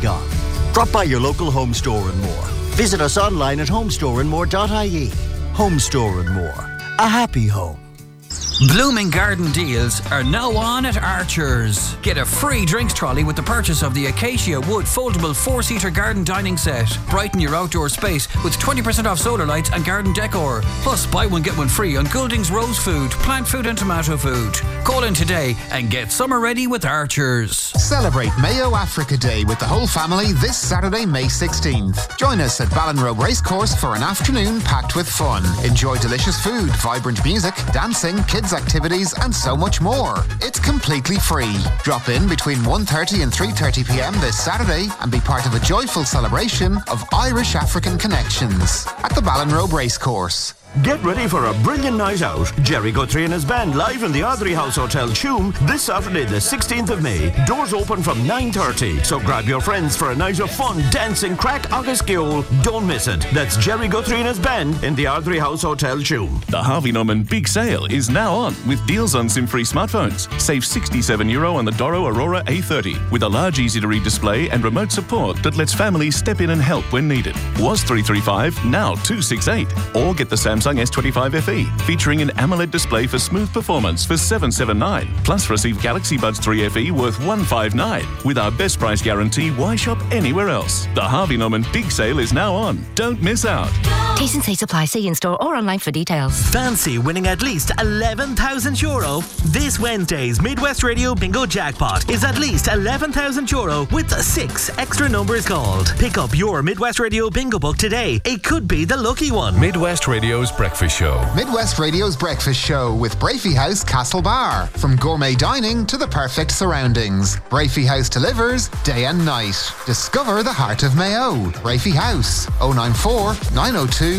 gone. Drop by your local Home Store and More. Visit us online at homestoreandmore.ie. Home Store and More. A happy home. Blooming Garden deals are now on at Archer's. Get a free drinks trolley with the purchase of the Acacia Wood foldable 4-seater garden dining set. Brighten your outdoor space with 20% off solar lights and garden decor. Plus, buy one get one free on Goulding's rose food, plant food and tomato food. Call in today and get summer ready with Archer's. Celebrate Mayo Africa Day with the whole family this Saturday, May 16th. Join us at Ballinrobe Racecourse for an afternoon packed with fun. Enjoy delicious food, vibrant music, dancing, kids activities and so much more. It's completely free. Drop in between 1:30 and 3:30 p.m. this Saturday and be part of a joyful celebration of Irish African connections at the Ballinrobe Racecourse. Get ready for a brilliant night out. Jerry Guthrie and his band live in the Ardrey House Hotel, Tuam, this Saturday the 16th of May. Doors open from 9:30, so grab your friends for a night of fun, dancing, crack, agus giol. Don't miss it. That's Jerry Guthrie and his band in the Ardrey House Hotel, Tuam. The Harvey Norman Big Sale is now on with deals on SIM-free smartphones. Save €67 on the Doro Aurora A30 with a large easy-to-read display and remote support that lets families step in and help when needed. Was $335, now $268. Or get the Samsung S25 FE featuring an AMOLED display for smooth performance for $779. Plus receive Galaxy Buds 3 FE worth $159. With our best price guarantee, why shop anywhere else? The Harvey Norman Big Sale is now on. Don't miss out. T's and C's apply. See in store or online for details. Fancy winning at least €11,000? This Wednesday's Midwest Radio Bingo Jackpot is at least €11,000 with 6 extra numbers called. Pick up your Midwest Radio Bingo book today. It could be the lucky one. Midwest Radio's Breakfast Show. Midwest Radio's Breakfast Show with Brafey House Castlebar. From gourmet dining to the perfect surroundings, Brafey House delivers day and night. Discover the heart of Mayo. Brafey House, 094 902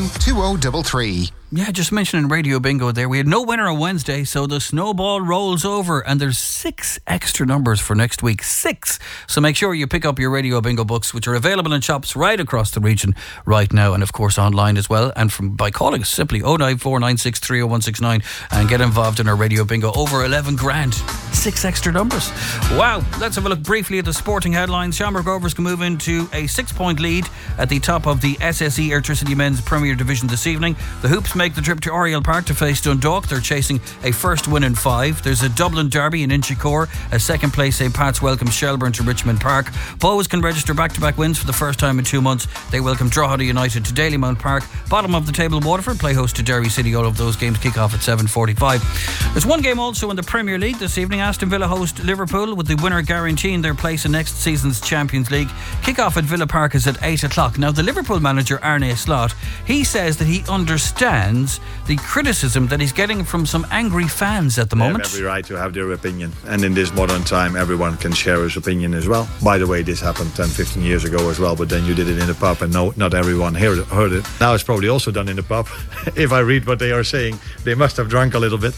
2033. Yeah, just mentioning Radio Bingo there. We had no winner on Wednesday, so the snowball rolls over and there's 6 extra numbers for next week. 6! So make sure you pick up your Radio Bingo books, which are available in shops right across the region right now and of course online as well. And by calling us simply 094 963 0169 and get involved in our Radio Bingo. Over 11 grand. 6 extra numbers. Wow. Let's have a look briefly at the sporting headlines. Shamrock Rovers can move into a 6-point lead at the top of the SSE Airtricity Men's Premier Division this evening. The Hoops make the trip to Oriel Park to face Dundalk. They're chasing a first win in 5. There's a Dublin derby in Inchicore. A second place St. Pat's welcomes Shelburne to Richmond Park. Bows can register back-to-back wins for the first time in 2 months. They welcome Drogheda United to Dalymount Park. Bottom of the table, Waterford play host to Derry City. All of those games kick off at 7:45. There's one game also in the Premier League this evening. Aston Villa host Liverpool, with the winner guaranteeing their place in next season's Champions League. Kick-off at Villa Park is at 8 o'clock. Now, the Liverpool manager Arne Slot, he says that he understands the criticism that he's getting from some angry fans at the moment. They have every right to have their opinion, and in this modern time everyone can share his opinion as well. By the way, this happened 10-15 years ago as well, but then you did it in the pub and not everyone heard it. Now it's probably also done in the pub. If I read what they are saying, they must have drunk a little bit.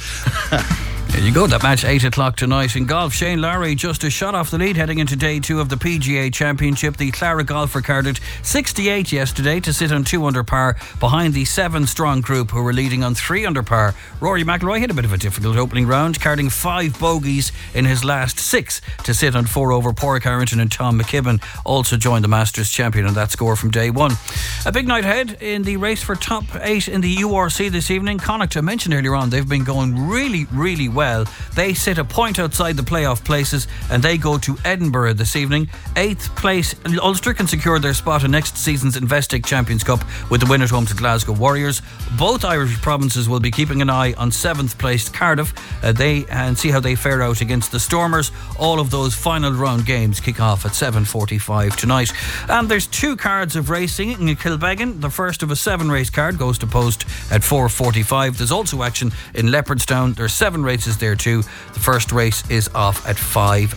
There you go, that match 8 o'clock tonight. In golf, Shane Lowry just a shot off the lead heading into day 2 of the PGA Championship. The Clara golfer carded 68 yesterday to sit on 2 under par behind the 7-strong group who were leading on 3 under par. Rory McIlroy had a bit of a difficult opening round, carding 5 bogeys in his last 6 to sit on 4 over. Padraig Harrington and Tom McKibben also joined the Masters champion on that score from day 1. A big night ahead in the race for top 8 in the URC this evening. Connacht, I mentioned earlier on, they've been going really, really well. They sit a point outside the playoff places and they go to Edinburgh this evening. 8th place, Ulster can secure their spot in next season's Investec Champions Cup with the win at home to Glasgow Warriors. Both Irish provinces will be keeping an eye on 7th placed Cardiff and see how they fare out against the Stormers. All of those final round games kick off at 7:45 tonight. And there's 2 cards of racing in Kilbeggan. The first of a 7-race card goes to post at 4:45. There's also action in Leopardstown. There's 7 races there too. The first race is off at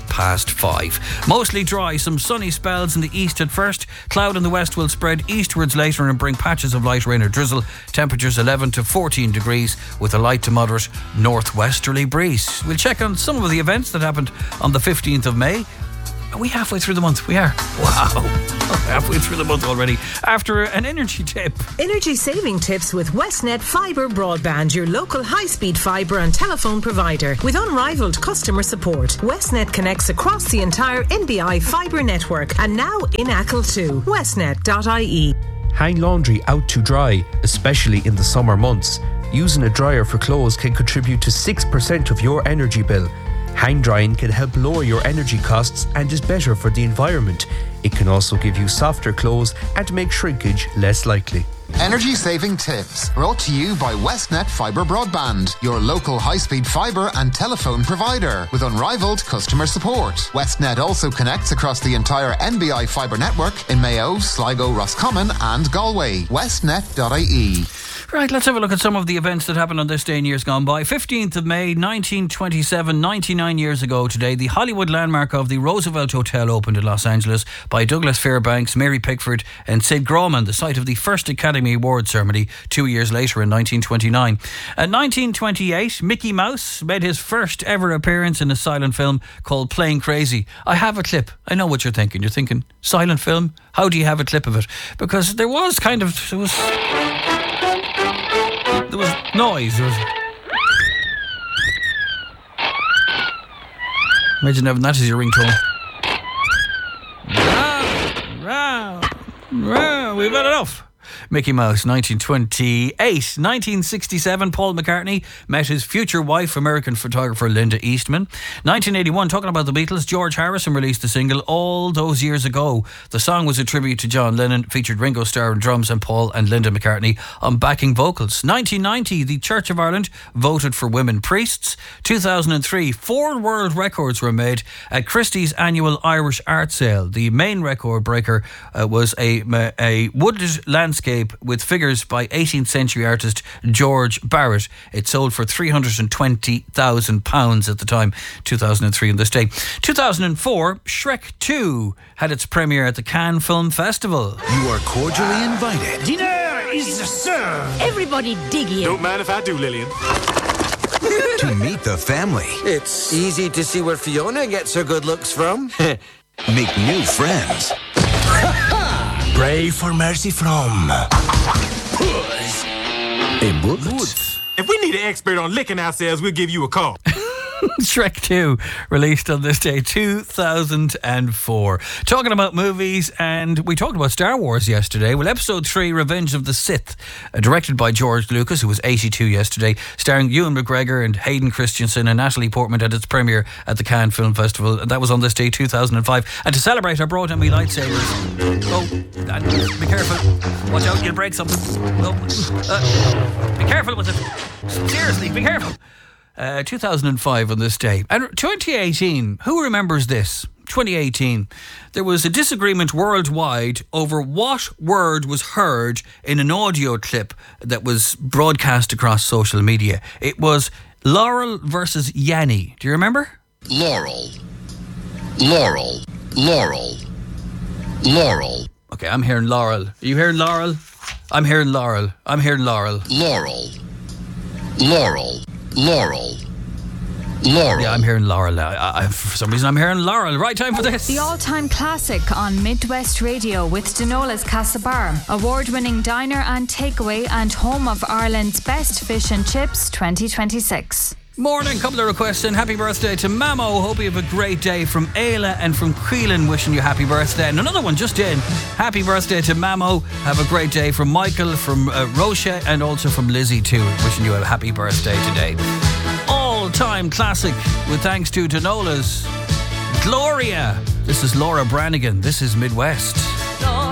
5:05. Mostly dry, some sunny spells in the east at first. Cloud in the west will spread eastwards later and bring patches of light rain or drizzle. Temperatures 11 to 14 degrees with a light to moderate northwesterly breeze. We'll check on some of the events that happened on the 15th of May. Are we halfway through the month? We are. Wow. Halfway through the month already. After an energy tip. Energy saving tips with Westnet Fibre Broadband, your local high-speed fibre and telephone provider. With unrivaled customer support, Westnet connects across the entire NBI fibre network and now in Achill too. Westnet.ie. Hang laundry out to dry, especially in the summer months. Using a dryer for clothes can contribute to 6% of your energy bill. Hang drying can help lower your energy costs and is better for the environment. It can also give you softer clothes and make shrinkage less likely. Energy saving tips brought to you by Westnet Fibre Broadband, your local high-speed fibre and telephone provider with unrivaled customer support. Westnet also connects across the entire NBI fibre network in Mayo, Sligo, Roscommon and Galway. Westnet.ie. Right, let's have a look at some of the events that happened on this day in years gone by. 15th of May 1927, 99 years ago today, the Hollywood landmark of the Roosevelt Hotel opened in Los Angeles by Douglas Fairbanks, Mary Pickford and Sid Grauman, the site of the first Academy Award ceremony 2 years later in 1929. In 1928, Mickey Mouse made his first ever appearance in a silent film called Playing Crazy. I have a clip. I know what you're thinking. You're thinking, silent film? How do you have a clip of it? Because there was noise. Imagine having that as your ringtone. We've had enough. Mickey Mouse, 1928. 1967, Paul McCartney met his future wife, American photographer Linda Eastman. 1981, talking about the Beatles, George Harrison released the single All Those Years Ago. The song was a tribute to John Lennon, featured Ringo Starr on drums and Paul and Linda McCartney on backing vocals. 1990, the Church of Ireland voted for women priests. 2003, 4 world records were made at Christie's annual Irish art sale. The main record breaker was a wooded landscape with figures by 18th century artist George Barrett. It sold for £320,000 at the time, 2003 on this day. 2004, Shrek 2 had its premiere at the Cannes Film Festival. You are cordially invited. Dinner is served. Everybody dig in. Don't mind if I do, Lillian. To meet the family. It's easy to see where Fiona gets her good looks from. Make new friends. Pray for mercy from Woods. If we need an expert on licking ourselves, we'll give you a call. Shrek 2, released on this day, 2004. Talking about movies, and we talked about Star Wars yesterday. Well, Episode 3, Revenge of the Sith, directed by George Lucas, who was 82 yesterday, starring Ewan McGregor and Hayden Christensen and Natalie Portman at its premiere at the Cannes Film Festival. That was on this day, 2005. And to celebrate, I brought in my lightsabers. Oh, be careful. Watch out, you'll break something. Oh, be careful with it. Seriously, be careful. 2005 on this day. And 2018, who remembers this? 2018, there was a disagreement worldwide over what word was heard in an audio clip that was broadcast across social media. It was Laurel versus Yanny. Do you remember? Laurel. Laurel. Laurel. Laurel. Okay, I'm hearing Laurel. Are you hearing Laurel? I'm hearing Laurel. I'm hearing Laurel. Laurel. Laurel. Laurel. Laurel. Yeah, I'm hearing Laurel. For some reason, I'm hearing Laurel. Right time for this. The all-time classic on Midwest Radio with Denola's Castlebar, award-winning diner and takeaway and home of Ireland's best fish and chips 2026. Morning, couple of requests in. Happy birthday to Mamo. Hope you have a great day from Ayla and from Queelan, wishing you happy birthday. And another one just in. Happy birthday to Mamo. Have a great day from Michael, from Rocha, and also from Lizzie too. Wishing you a happy birthday today. All-time classic with thanks to Denola's Gloria. This is Laura Branigan. This is Midwest.